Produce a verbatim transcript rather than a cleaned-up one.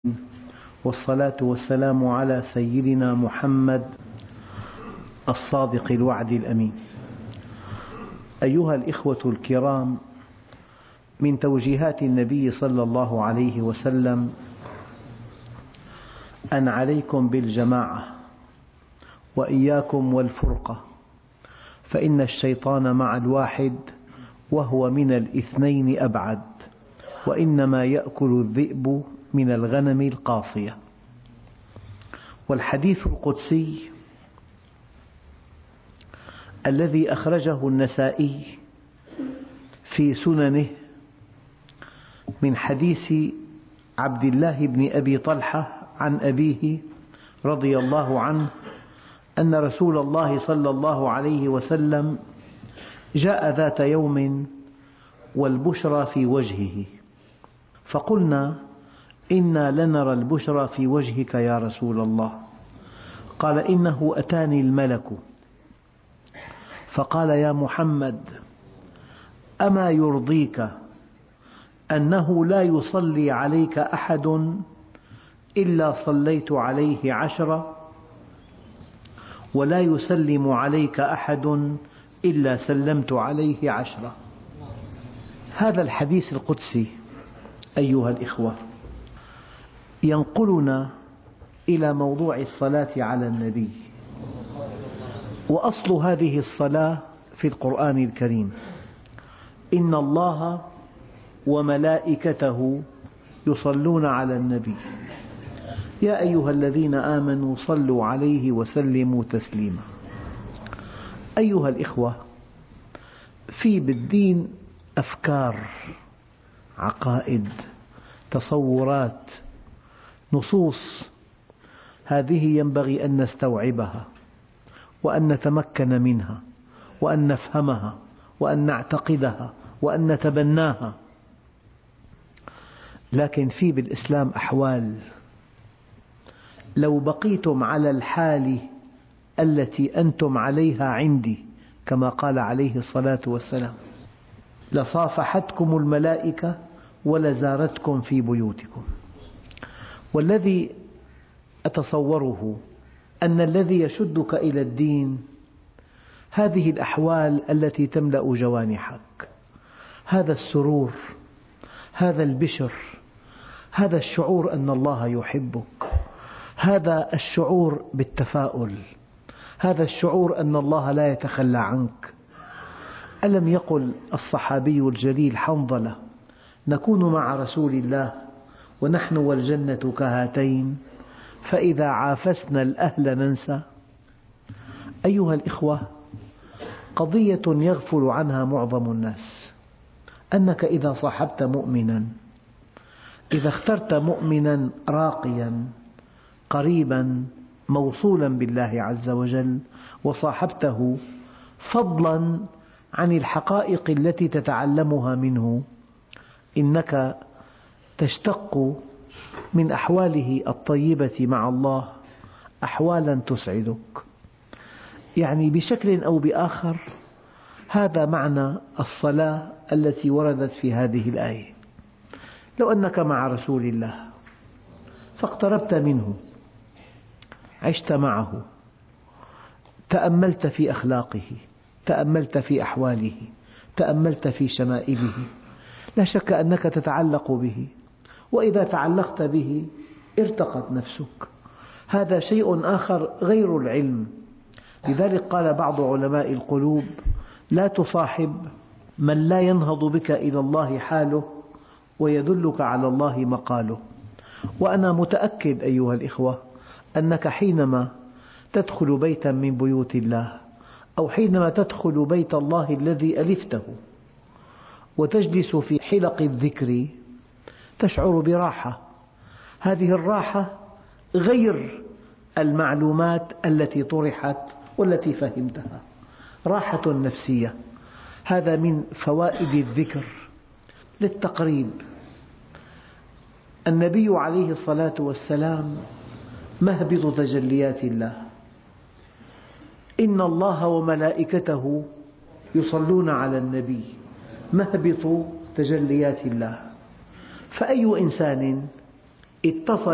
والصلاة والسلام على سيدنا محمد الصادق الوعد الأمين. أيها الإخوة الكرام، من توجيهات النبي صلى الله عليه وسلم أن عليكم بالجماعة وإياكم والفرقة، فإن الشيطان مع الواحد وهو من الاثنين أبعد، وإنما يأكل الذئب من الغنم القاصية. والحديث القدسي الذي أخرجه النسائي في سننه من حديث عبد الله بن أبي طلحة عن أبيه رضي الله عنه أن رسول الله صلى الله عليه وسلم جاء ذات يوم والبشرى في وجهه، فقلنا: إنا لنرى البشرى في وجهك يا رسول الله. قال: إنه أتاني الملك فقال: يا محمد، أما يرضيك أنه لا يصلي عليك أحد إلا صليت عليه عشرة، ولا يسلم عليك أحد إلا سلمت عليه عشرة. هذا الحديث القدسي أيها الإخوة ينقلنا إلى موضوع الصلاة على النبي، وأصل هذه الصلاة في القرآن الكريم: إن الله وملائكته يصلون على النبي يا أيها الذين آمنوا صلوا عليه وسلموا تسليما. أيها الإخوة، في بالدين أفكار، عقائد، تصورات، نصوص، هذه ينبغي أن نستوعبها وأن نتمكن منها وأن نفهمها وأن نعتقدها وأن نتبناها. لكن في بالإسلام أحوال لو بقيتم على الحال التي أنتم عليها عندي، كما قال عليه الصلاة والسلام، لصافحتكم الملائكة ولزارتكم في بيوتكم. والذي أتصوره أن الذي يشدك إلى الدين هذه الأحوال التي تملأ جوانحك، هذا السرور، هذا البشر، هذا الشعور أن الله يحبك، هذا الشعور بالتفاؤل، هذا الشعور أن الله لا يتخلى عنك. ألم يقل الصحابي الجليل حنظلة: نكون مع رسول الله ونحن والجنة كهاتين، فإذا عافسنا الأهل ننسى. أيها الإخوة، قضية يغفل عنها معظم الناس، أنك إذا صاحبت مؤمنا، إذا اخترت مؤمنا راقيا قريبا موصولا بالله عز وجل وصاحبته فضلا عن الحقائق التي تتعلمها منه، إنك تشتق من أحواله الطيبة مع الله أحوالا تسعدك. يعني بشكل أو بآخر هذا معنى الصلاة التي وردت في هذه الآية. لو أنك مع رسول الله فاقتربت منه، عشت معه، تأملت في أخلاقه، تأملت في أحواله، تأملت في شمائله، لا شك أنك تتعلق به، وإذا تعلقت به ارتقت نفسك. هذا شيء آخر غير العلم. لذلك قال بعض علماء القلوب: لا تصاحب من لا ينهض بك إلى الله حاله ويدلك على الله مقاله. وأنا متأكد أيها الإخوة أنك حينما تدخل بيتا من بيوت الله، أو حينما تدخل بيت الله الذي ألفته وتجلس في حلق الذكر، تشعر براحة. هذه الراحة غير المعلومات التي طرحت والتي فهمتها، راحة نفسية. هذا من فوائد الذكر. للتقريب، النبي عليه الصلاة والسلام مهبط تجليات الله. إن الله وملائكته يصلون على النبي، مهبط تجليات الله. فأي إنسان اتصل